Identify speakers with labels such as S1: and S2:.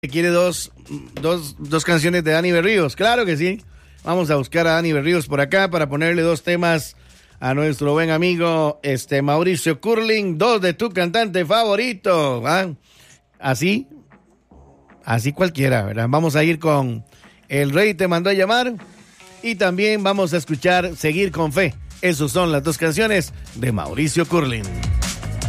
S1: Quiere dos canciones de Dani Berríos. Claro que sí. Vamos a buscar a Dani Berríos por acá para ponerle dos temas a nuestro buen amigo Mauricio Curling, dos de tu cantante favorito. ¿Ah? Así cualquiera, ¿verdad? Vamos a ir con El Rey te mandó a llamar y también vamos a escuchar Seguir con Fe. Esas son las dos canciones de Mauricio Curling.